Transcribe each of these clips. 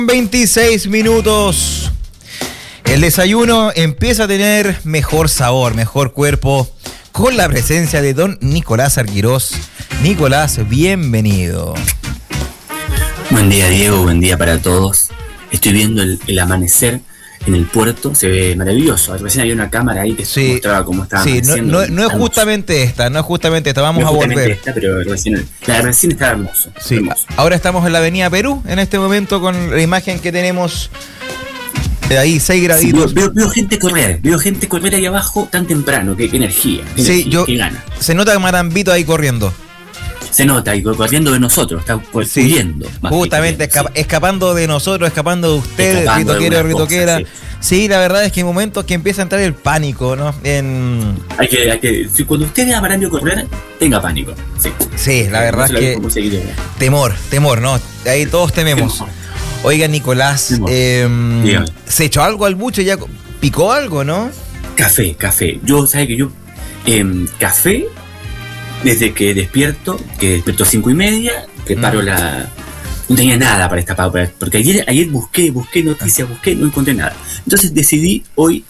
26 minutos. El desayuno empieza a tener mejor sabor, mejor cuerpo, con la presencia de don Nicolás Arquirós. Nicolás, bienvenido. Buen día, Diego, buen día para todos. Estoy viendo el amanecer en el puerto, se ve maravilloso. Recién había una cámara ahí que mostraba cómo estaba amaneciendo. No es justamente esta, vamos a volver. Pero recién está hermoso. Sí. Hermoso. Ahora estamos en la avenida Perú, en este momento, con la imagen que tenemos ahí, 6 graditos. Sí, veo gente correr ahí abajo tan temprano, qué energía, qué gana. Se nota Marambito ahí corriendo. Se nota, y corriendo de nosotros, está huyendo. Justamente, escapando de nosotros, escapando de ustedes, ritoquera. Sí, la verdad es que hay momentos que empieza a entrar el pánico, ¿no? Cuando usted vea a Marambio correr, tenga pánico. Sí, la verdad es que temor, ¿no? Ahí todos tememos. Temor. Oiga, Nicolás, ¿se echó algo al buche? ¿Ya picó algo, no? Café. ¿Sabe que yo café? Desde que despierto 5:30, preparo no tenía nada para esta pauta, porque ayer busqué noticias, no encontré nada. Entonces decidí hoy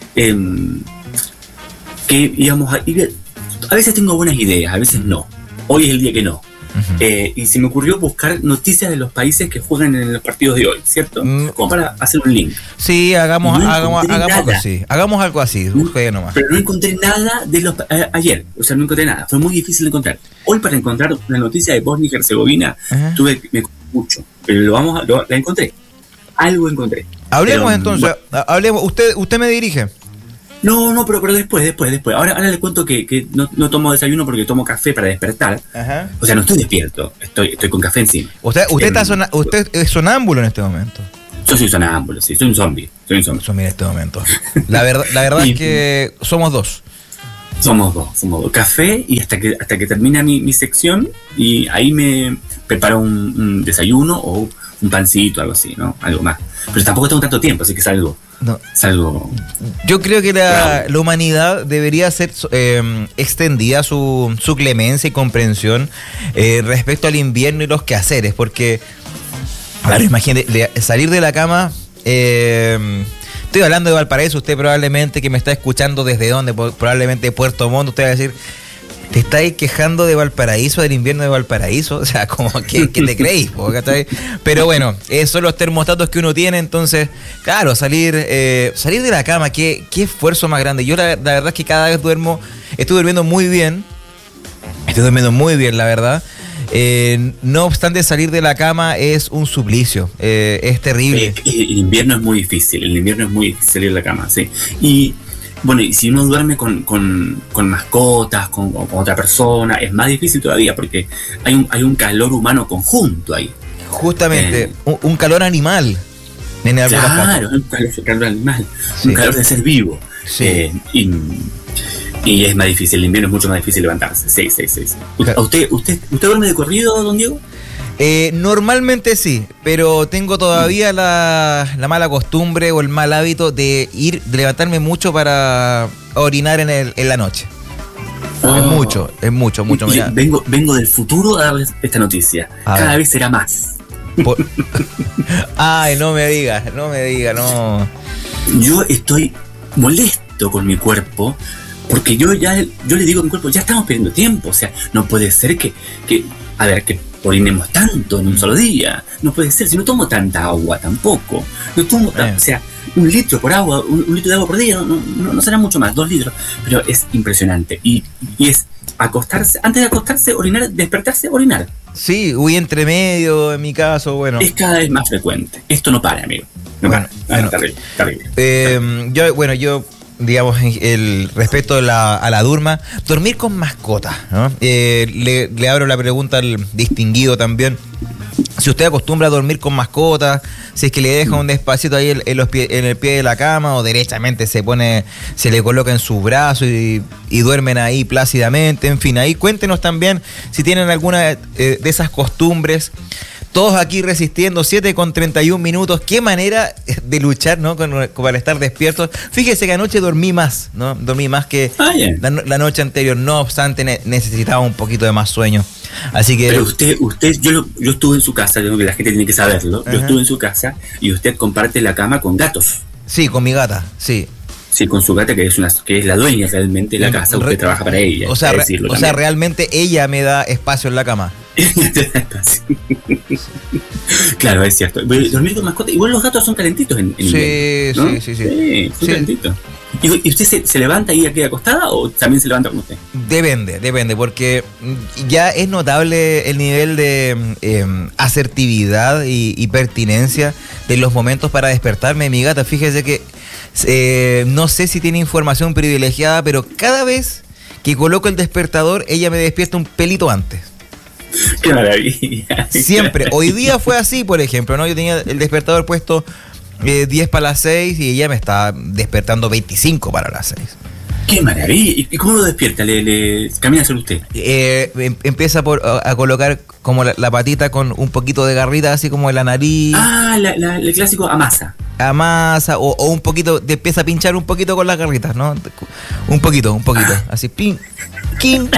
que íbamos a ir. A veces tengo buenas ideas, a veces no. Hoy es el día que no. Y se me ocurrió buscar noticias de los países que juegan en los partidos de hoy, ¿cierto? Como para hacer un link. Sí, hagamos algo así. Busqué nomás. Pero no encontré nada de los ayer, o sea, no encontré nada. Fue muy difícil de encontrar. Hoy para encontrar una noticia de Bosnia y Herzegovina me costó mucho, pero la encontré. Algo encontré. Hablemos entonces. Hablemos. Usted me dirige. No, pero después. Ahora le cuento que no tomo desayuno porque tomo café para despertar. Ajá. O sea, no estoy despierto, estoy con café encima. Usted es sonámbulo en este momento. Yo soy sonámbulo, sí, soy un zombie. En este momento. La verdad es que somos dos. Somos dos. Café y hasta que termina mi sección, y ahí me preparo un desayuno o un pancito, algo así, ¿no? Algo más. Pero tampoco tengo tanto tiempo, así que salgo. Yo creo que la humanidad debería ser extendida su clemencia y comprensión respecto al invierno y los quehaceres, porque claro, imagínate salir de la cama. Estoy hablando de Valparaíso, usted probablemente que me está escuchando desde donde, probablemente Puerto Montt, usted va a decir, ¿te estáis quejando de Valparaíso, del invierno de Valparaíso? O sea, como que te creís, pero bueno, esos son los termostatos que uno tiene. entonces, claro, salir de la cama, qué esfuerzo más grande. Yo la verdad es que cada vez estoy durmiendo muy bien, la verdad. No obstante, salir de la cama es un suplicio, es terrible. El invierno es muy difícil salir de la cama, sí. Y bueno, y si uno duerme con mascotas, con otra persona, es más difícil todavía, porque hay un calor humano conjunto ahí. Justamente, un calor animal. Claro, un calor animal, sí. Un calor de ser vivo. Sí. Y es más difícil, el invierno es mucho más difícil levantarse. Sí. Claro. ¿Usted duerme de corrido, don Diego? Normalmente sí, pero tengo todavía la mala costumbre o el mal hábito de levantarme mucho para orinar en la noche. Es mucho. Vengo del futuro a darles esta noticia. Cada vez será más. Ay, no me digas, no. Yo estoy molesto con mi cuerpo, porque yo le digo a mi cuerpo, ya estamos perdiendo tiempo. O sea, no puede ser que orinemos tanto en un solo día. No puede ser, si no tomo tanta agua tampoco. O sea, 1 litro por agua, un litro de agua por día, no será mucho más, 2 litros. Pero es impresionante. Y es acostarse, antes de acostarse, orinar, despertarse, orinar. Sí, entre medio, en mi caso, bueno. Es cada vez más frecuente. Esto no para, amigo. Terrible. Yo digamos, respecto a la dormir con mascotas, ¿no? Le abro la pregunta al distinguido también. Si usted acostumbra a dormir con mascotas, si es que le deja un despacito ahí en el pie de la cama, o derechamente se le coloca en su brazo y duermen ahí plácidamente, en fin, ahí cuéntenos también si tienen alguna de esas costumbres. Todos aquí resistiendo, 7:31. Qué manera de luchar, ¿no? Para estar despiertos. Fíjese que anoche dormí más, ¿no? Dormí más que la noche anterior. No obstante, necesitaba un poquito de más sueño. Así que... Pero usted, yo estuve en su casa, yo creo que la gente tiene que saberlo. Yo estuve en su casa y usted comparte la cama con gatos. Sí, con mi gata, sí. Sí, con su gata, que es la dueña realmente de la casa, usted trabaja para ella. O sea, realmente ella me da espacio en la cama. Claro, es cierto. Dormir con mascota, igual los gatos son calentitos en invierno, ¿no? Sí, son calentitos. ¿Y usted se levanta y ya queda acostada o también se levanta con usted? Depende, porque ya es notable el nivel de asertividad y pertinencia de los momentos para despertarme. Mi gata, fíjese que no sé si tiene información privilegiada, pero cada vez que coloco el despertador, ella me despierta un pelito antes. ¡Qué maravilla! Siempre. Hoy día fue así, por ejemplo, ¿no? Yo tenía el despertador puesto 10 para las 6 y ella me está despertando 25 para las 6. ¡Qué maravilla! ¿Y cómo lo despierta? ¿Le camina sobre usted? Empieza a colocar como la patita con un poquito de garrita, así como en la nariz. Ah, el clásico amasa. Amasa, o un poquito, empieza a pinchar un poquito con las garritas, ¿no? Un poquito. Así, pin, kin.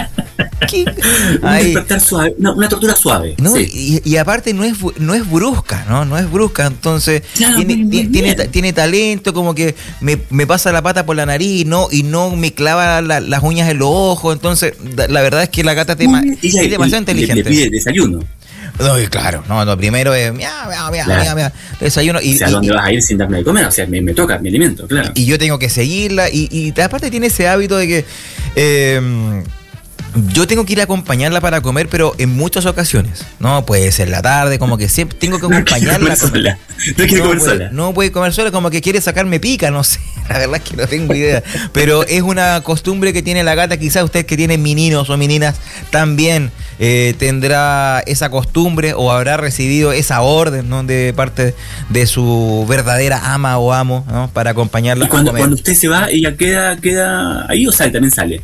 Un despertar suave, una tortura suave. No, sí. y aparte no es brusca, ¿no? No es brusca, entonces claro, tiene talento, como que me pasa la pata por la nariz y no me clava las uñas en los ojos, entonces la verdad es que la gata es demasiado inteligente. Le pide desayuno. No, claro, no, primero es miau, desayuno. O sea, ¿a dónde vas a ir sin darme de comer? O sea, me toca, me alimento, claro. Y yo tengo que seguirla, y aparte tiene ese hábito de que yo tengo que ir a acompañarla para comer, pero en muchas ocasiones. No puede ser la tarde, como que siempre tengo que acompañarla. No quiere comer sola. No puede comer sola, como que quiere sacarme pica, no sé. La verdad es que no tengo idea. Pero es una costumbre que tiene la gata. Quizás usted que tiene meninos o meninas también tendrá esa costumbre o habrá recibido esa orden, ¿no? De parte de su verdadera ama o amo, ¿no? Para acompañarla a comer. Cuando usted se va, ella queda ahí o también sale.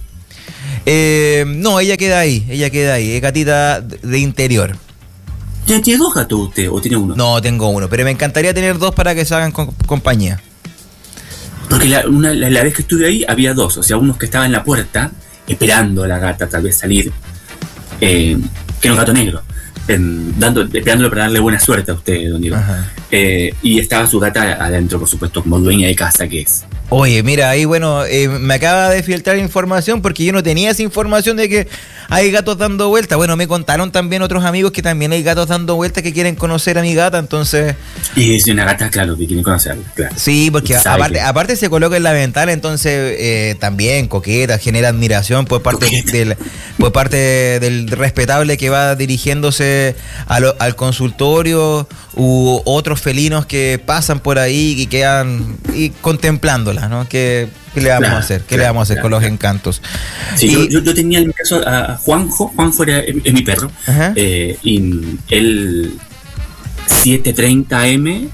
No, ella queda ahí, es gatita de interior. ¿Tiene dos gatos usted o tiene uno? No, tengo uno, pero me encantaría tener dos para que se hagan compañía. Porque la vez que estuve ahí había dos, o sea, unos que estaban en la puerta esperando a la gata tal vez salir, que era un gato negro, esperándolo para darle buena suerte a usted, don Diego. Y estaba su gata adentro, por supuesto, como dueña de casa que es. Oye, mira, ahí me acaba de filtrar información porque yo no tenía esa información de que hay gatos dando vueltas. Bueno, me contaron también otros amigos que también hay gatos dando vueltas que quieren conocer a mi gata, entonces... Y es una gata, claro, que quieren conocerla, claro. Sí, porque aparte se coloca en la ventana, entonces también coqueta, genera admiración por parte del respetable que va dirigiéndose al consultorio u otros felinos que pasan por ahí y quedan contemplándola, ¿no? ¿Qué le vamos a hacer? ¿Qué le vamos a hacer con los encantos? Sí, yo tenía en mi caso a Juanjo es mi perro, y él 7:30 am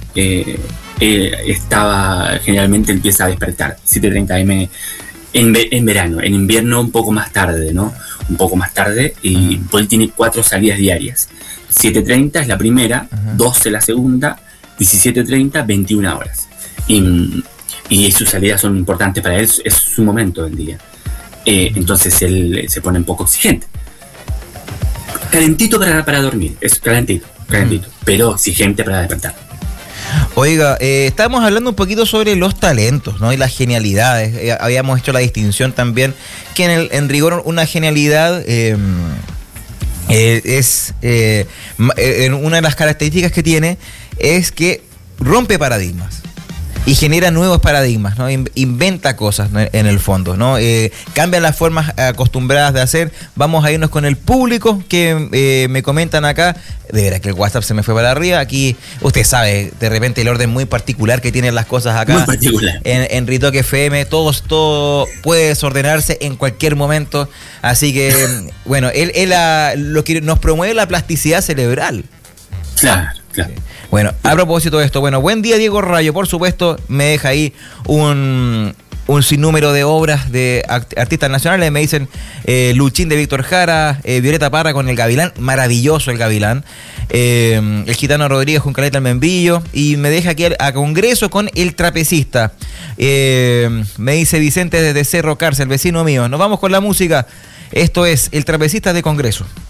generalmente empieza a despertar, 7:30 am en verano, en invierno un poco más tarde, ¿no? Un poco más tarde, y pues él tiene 4 salidas diarias. 7:30 es la primera, 12 la segunda, 17:30, 21 horas. Y sus salidas son importantes para él, es su momento del día. Entonces él se pone un poco exigente. Calentito para dormir, es calentito, pero exigente para despertar. Oiga, estábamos hablando un poquito sobre los talentos, ¿no? Y las genialidades. Habíamos hecho la distinción también que en rigor una genialidad una de las características que tiene es que rompe paradigmas y genera nuevos paradigmas, ¿no? Inventa cosas, ¿no? En el fondo, ¿no? Cambia las formas acostumbradas de hacer. Vamos a irnos con el público que me comentan acá. De veras que el WhatsApp se me fue para arriba. Aquí, usted sabe, de repente el orden muy particular que tienen las cosas acá. Muy particular. En Ritoque FM, todo puede desordenarse en cualquier momento. Así que, bueno, él lo que nos promueve la plasticidad cerebral. Claro. Bueno, a propósito de esto, buen día Diego Rayo, por supuesto, me deja ahí un un sinnúmero de obras de artistas nacionales. Me dicen Luchín de Víctor Jara, Violeta Parra con El Gavilán, maravilloso El Gavilán, El Gitano Rodríguez con Caleta al Membrillo, y me deja aquí a Congreso con El Trapecista. Me dice Vicente desde Cerro Cárcel, vecino mío. Nos vamos con la música. Esto es El Trapecista de Congreso.